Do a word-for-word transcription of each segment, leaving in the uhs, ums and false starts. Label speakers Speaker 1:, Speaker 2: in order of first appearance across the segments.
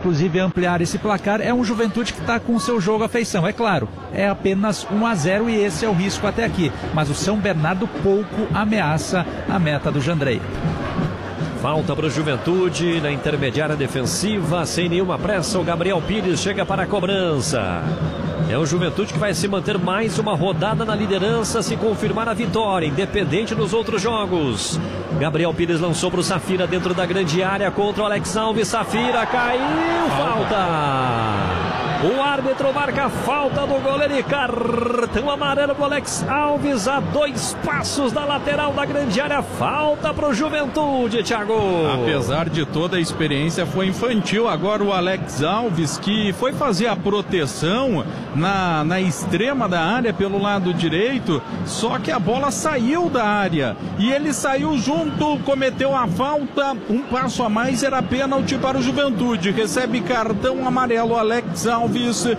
Speaker 1: inclusive ampliar esse placar. É um Juventude que está com o seu jogo à feição. É claro, é apenas um a zero e esse é o risco até aqui. Mas o São Bernardo pouco ameaça a meta do Jandrei.
Speaker 2: Falta para o Juventude na intermediária defensiva, sem nenhuma pressa. O Gabriel Pires chega para a cobrança. É o Juventude que vai se manter mais uma rodada na liderança, se confirmar a vitória, independente dos outros jogos. Gabriel Pires lançou para o Safira dentro da grande área contra o Alex Alves. Safira caiu, falta. O árbitro marca a falta do goleiro e cartão amarelo para o Alex Alves a dois passos da lateral da grande área. Falta para o Juventude, Thiago.
Speaker 3: Apesar de toda a experiência, foi infantil. Agora o Alex Alves, que foi fazer a proteção na, na extrema da área pelo lado direito, só que a bola saiu da área e ele saiu junto, cometeu a falta. Um passo a mais, era pênalti para o Juventude. Recebe cartão amarelo Alex Alves.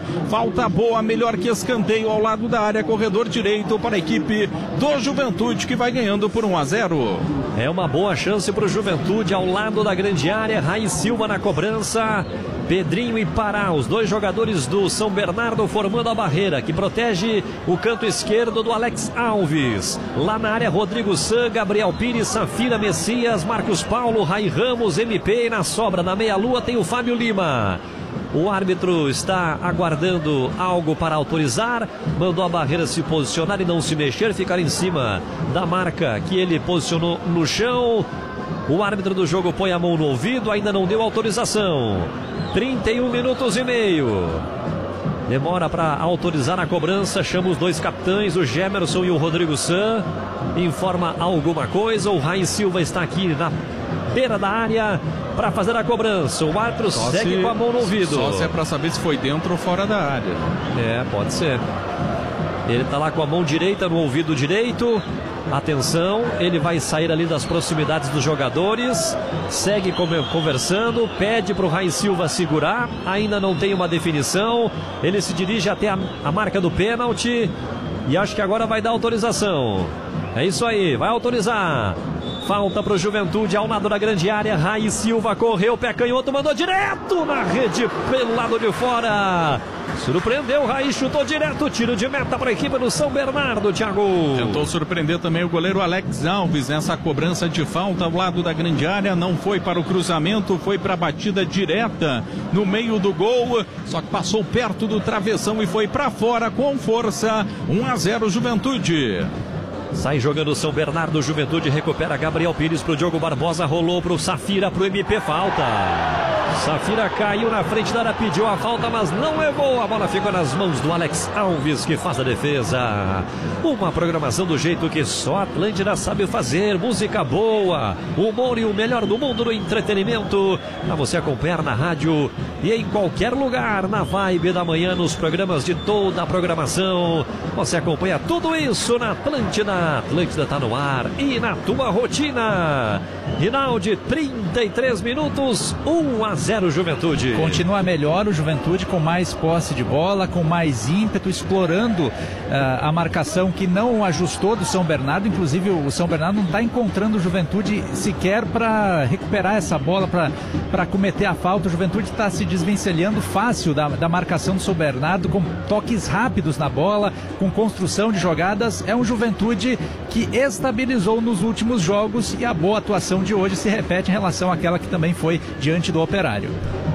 Speaker 3: Falta boa, melhor que escanteio ao lado da área, corredor direito para a equipe do Juventude, que vai ganhando por um a zero.
Speaker 2: É uma boa chance para o Juventude ao lado da grande área. Raí Silva na cobrança, Pedrinho e Pará, os dois jogadores do São Bernardo formando a barreira que protege o canto esquerdo do Alex Alves. Lá na área, Rodrigo San, Gabriel Pires, Safira, Messias, Marcos Paulo, Raí Ramos, M P, e na sobra, na meia-lua, tem o Fábio Lima. O árbitro está aguardando algo para autorizar, mandou a barreira se posicionar e não se mexer, ficar em cima da marca que ele posicionou no chão. O árbitro do jogo põe a mão no ouvido, ainda não deu autorização. trinta e um minutos e meio. Demora para autorizar a cobrança, chama os dois capitães, o Gemerson e o Rodrigo San. Informa alguma coisa, o Raí Silva está aqui na beira da área para fazer a cobrança. O árbitro só segue se, com a mão no ouvido.
Speaker 3: Só se é para saber se foi dentro ou fora da área.
Speaker 2: É, pode ser. Ele está lá com a mão direita no ouvido direito. Atenção, ele vai sair ali das proximidades dos jogadores. Segue conversando, pede para o Raí Silva segurar. Ainda não tem uma definição. Ele se dirige até a, a marca do pênalti e acho que agora vai dar autorização. É isso aí, vai autorizar. Falta para o Juventude ao lado da grande área. Raí Silva correu, pé canhoto, mandou direto na rede pelo lado de fora. Surpreendeu, Raí chutou direto, tiro de meta para a equipe do São Bernardo, Thiago.
Speaker 3: Tentou surpreender também o goleiro Alex Alves nessa cobrança de falta ao lado da grande área. Não foi para o cruzamento, foi para a batida direta no meio do gol. Só que passou perto do travessão e foi para fora com força. um a zero Juventude.
Speaker 2: Sai jogando o São Bernardo, Juventude recupera Gabriel Pires pro Diogo Barbosa, rolou pro Safira, pro M P, falta. Safira caiu na frente da área, pediu a falta, mas não levou. A bola ficou nas mãos do Alex Alves, que faz a defesa. Uma programação do jeito que só a Atlântida sabe fazer. Música boa, humor e o melhor do mundo do entretenimento. Pra você acompanhar na rádio e em qualquer lugar, na Vibe da Manhã, nos programas de toda a programação. Você acompanha tudo isso na Atlântida. Atlântida tá no ar e na tua rotina. Rinaldi, trinta e três minutos, um a zero Juventude.
Speaker 1: Continua melhor o Juventude, com mais posse de bola, com mais ímpeto, explorando uh, a marcação que não ajustou do São Bernardo. Inclusive o São Bernardo não está encontrando o Juventude sequer para recuperar essa bola, para cometer a falta. O Juventude está se desvencilhando fácil da, da marcação do São Bernardo, com toques rápidos na bola, com construção de jogadas. É um Juventude que estabilizou nos últimos jogos e a boa atuação de hoje se repete em relação àquela que também foi diante do Operário.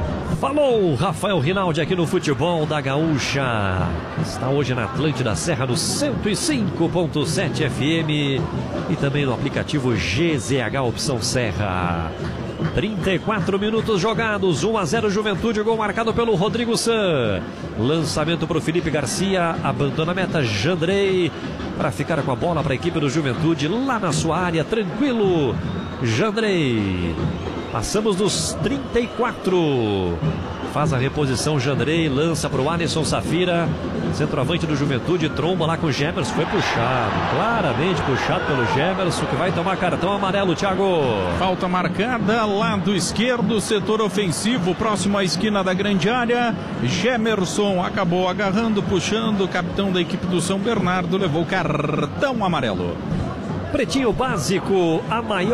Speaker 2: Falou Rafael Rinaldi aqui no Futebol da Gaúcha. Está hoje na Atlântida Serra no cento e cinco ponto sete F M e também no aplicativo G Z H Opção Serra. trinta e quatro minutos jogados, um a zero Juventude, gol marcado pelo Rodrigo San. Lançamento para o Felipe Garcia, abandona a meta Jandrei para ficar com a bola para a equipe do Juventude lá na sua área, tranquilo. Jandrei, passamos dos trinta e quatro. Faz a reposição Jandrei, lança para o Alisson Safira, centroavante do Juventude, tromba lá com o Gemerson, foi puxado, claramente puxado pelo Gemerson, que vai tomar cartão amarelo, Thiago.
Speaker 3: Falta marcada, lado esquerdo, setor ofensivo, próximo à esquina da grande área. Gemerson acabou agarrando, puxando, o capitão da equipe do São Bernardo levou cartão amarelo.
Speaker 2: Pretinho Básico, a maior